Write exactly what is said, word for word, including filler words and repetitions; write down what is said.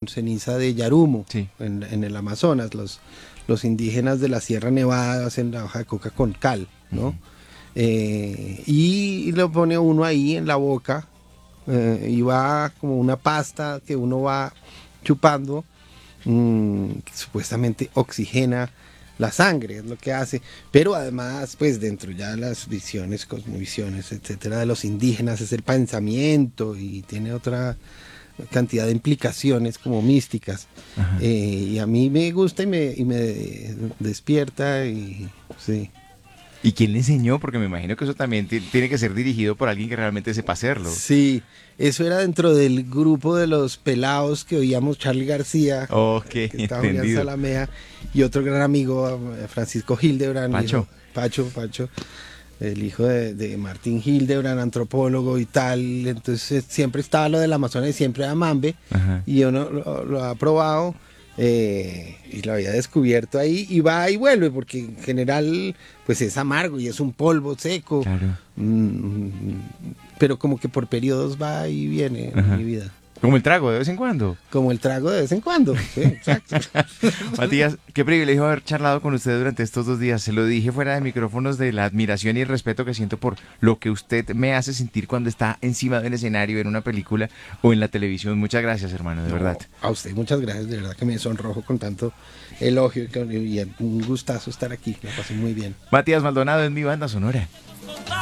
ceniza de yarumo, Sí. en, en el Amazonas. Los, los indígenas de la Sierra Nevada hacen la hoja de coca con cal, ¿no? Uh-huh. eh, y lo pone uno ahí en la boca, eh, y va como una pasta que uno va chupando, mmm, que supuestamente oxigena la sangre, es lo que hace, pero además, pues dentro ya de las visiones, cosmovisiones, etcétera, de los indígenas es el pensamiento y tiene otra cantidad de implicaciones como místicas, eh, y a mí me gusta y me, y me despierta y sí. ¿Y quién le enseñó? Porque me imagino que eso también t- tiene que ser dirigido por alguien que realmente sepa hacerlo. Sí, eso era dentro del grupo de los pelados que oíamos Charly García, Ok, que estaba Julián entendido. Salamea, y otro gran amigo, Francisco Hildebrand, Pacho. hijo, Pacho, Pacho, el hijo de, de Martín Hildebrand, antropólogo y tal. Entonces siempre estaba lo del Amazonas y siempre era Mambe, Ajá. y uno lo, lo ha probado. Eh, y lo había descubierto ahí y va y vuelve porque en general pues es amargo y es un polvo seco, Claro. mm, pero como que por periodos va y viene. Ajá. En mi vida. Como el trago de vez en cuando. Como el trago de vez en cuando, sí, exacto. Matías, qué privilegio haber charlado con usted durante estos dos días. Se lo dije fuera de micrófonos de la admiración y el respeto que siento por lo que usted me hace sentir cuando está encima de un escenario, en una película o en la televisión. Muchas gracias, hermano, de no, verdad. A usted muchas gracias, de verdad que me sonrojo con tanto elogio y un gustazo estar aquí. Me pasé muy bien. Matías Maldonado en Mi Banda Sonora.